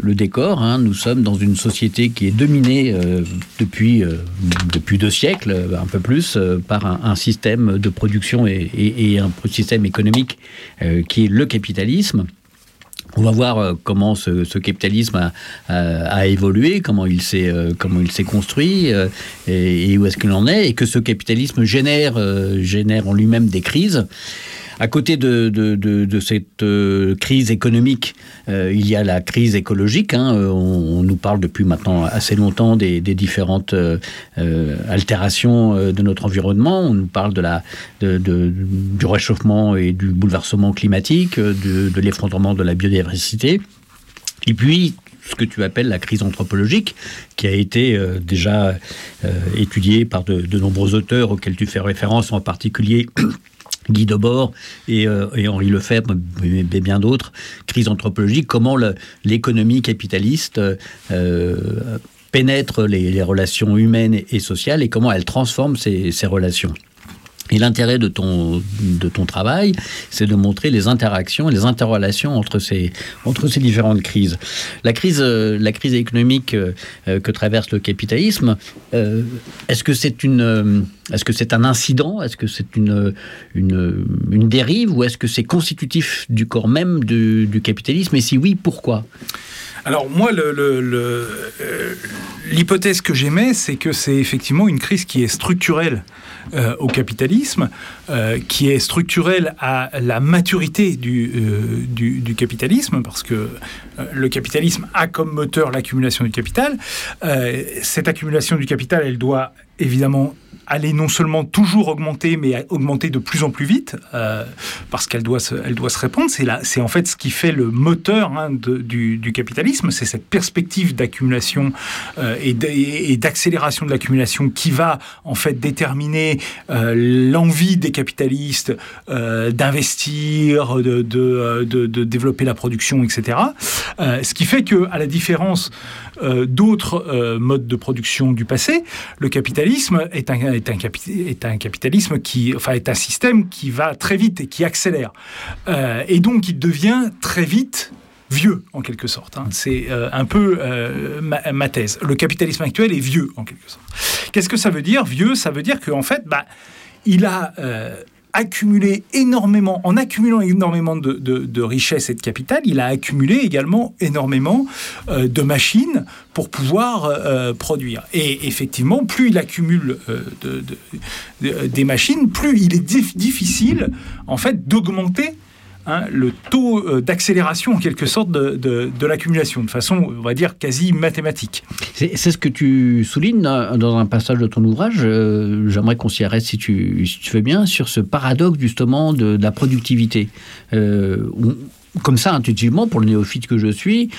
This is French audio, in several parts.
le décor. Nous sommes dans une société qui est dominée depuis 2 siècles, un peu plus, par un système de production et un système économique qui est le capitalisme. On va voir comment ce capitalisme a évolué, comment il s'est construit et où est-ce qu'il en est, et que ce capitalisme génère en lui-même des crises. À côté de cette crise économique, il y a la crise écologique. On nous parle depuis maintenant assez longtemps des différentes altérations de notre environnement. On nous parle du réchauffement et du bouleversement climatique, de l'effondrement de la biodiversité. Et puis, ce que tu appelles la crise anthropologique, qui a été déjà étudiée par de nombreux auteurs auxquels tu fais référence, en particulier Guy Debord et Henri Lefebvre, mais bien d'autres. Crise anthropologique, comment l'économie capitaliste pénètre les relations humaines et sociales et comment elle transforme ces relations. Et l'intérêt de ton travail, c'est de montrer les interactions et les interrelations entre ces différentes crises. La crise économique que traverse le capitalisme, est-ce que c'est un incident? Est-ce que c'est une dérive? Ou est-ce que c'est constitutif du corps même du capitalisme? Et si oui, pourquoi? Alors moi, l'hypothèse que j'émets, c'est que c'est effectivement une crise qui est structurelle au capitalisme, qui est structurelle à la maturité du capitalisme, parce que le capitalisme a comme moteur l'accumulation du capital. Cette accumulation du capital, elle doit évidemment aller non seulement toujours augmenter, mais augmenter de plus en plus vite, parce qu'elle doit se répandre. C'est en fait ce qui fait le moteur du capitalisme, c'est cette perspective d'accumulation et d'accélération de l'accumulation qui va en fait déterminer l'envie des capitalistes d'investir, de développer la production, etc. Ce qui fait que, à la différence d'autres modes de production du passé, le capitalisme est un capitalisme est un système qui va très vite et qui accélère. Et donc, il devient très vite vieux, en quelque sorte. C'est un peu ma thèse. Le capitalisme actuel est vieux, en quelque sorte. Qu'est-ce que ça veut dire, vieux? Ça veut dire qu'en fait, il a en accumulant énormément de richesses et de capital, il a accumulé également énormément de machines pour pouvoir produire. Et effectivement, plus il accumule des machines, plus il est difficile, en fait, d'augmenter le taux d'accélération, en quelque sorte, de l'accumulation, de façon, on va dire, quasi mathématique. C'est ce que tu soulignes dans un passage de ton ouvrage. J'aimerais qu'on s'y arrête, si tu veux bien, sur ce paradoxe, justement, de la productivité. Comme ça, intuitivement, pour le néophyte que je suis,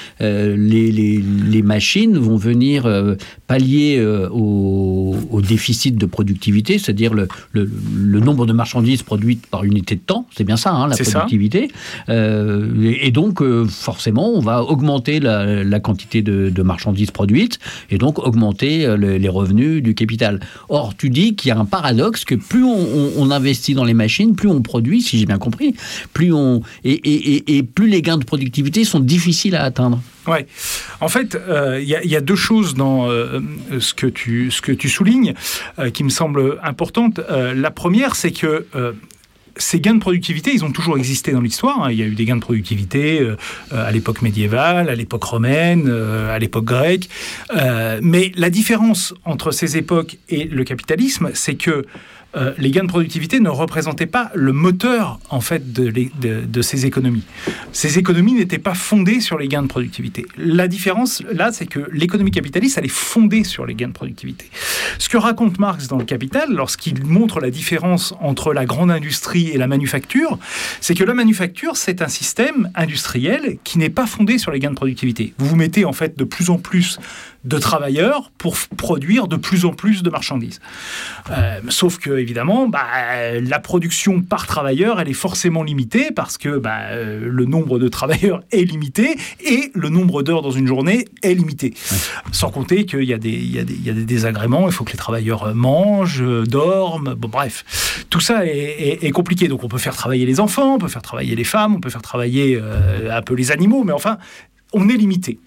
les machines vont venir pallier au déficit de productivité, c'est-à-dire le nombre de marchandises produites par unité de temps. C'est bien ça, la productivité. Et donc, forcément, on va augmenter la quantité de marchandises produites et donc augmenter les revenus du capital. Or, tu dis qu'il y a un paradoxe, que plus on investit dans les machines, plus on produit, si j'ai bien compris, plus plus les gains de productivité sont difficiles à atteindre. Ouais. En fait, il y a deux choses dans ce que tu soulignes qui me semblent importantes. La première, c'est que ces gains de productivité, ils ont toujours existé dans l'histoire. Il y a eu des gains de productivité à l'époque médiévale, à l'époque romaine, à l'époque grecque. Mais la différence entre ces époques et le capitalisme, c'est que les gains de productivité ne représentaient pas le moteur, en fait, de ces économies. Ces économies n'étaient pas fondées sur les gains de productivité. La différence, là, c'est que l'économie capitaliste, elle est fondée sur les gains de productivité. Ce que raconte Marx dans Le Capital, lorsqu'il montre la différence entre la grande industrie et la manufacture, c'est que la manufacture, c'est un système industriel qui n'est pas fondé sur les gains de productivité. Vous mettez, en fait, de plus en plus de travailleurs pour produire de plus en plus de marchandises. Sauf que, évidemment, la production par travailleur, elle est forcément limitée parce que le nombre de travailleurs est limité et le nombre d'heures dans une journée est limité. Ouais. Sans compter qu'il y a des désagréments, il faut que les travailleurs mangent, dorment, bref. Tout ça est compliqué. Donc on peut faire travailler les enfants, on peut faire travailler les femmes, on peut faire travailler un peu les animaux, mais enfin, on est limité.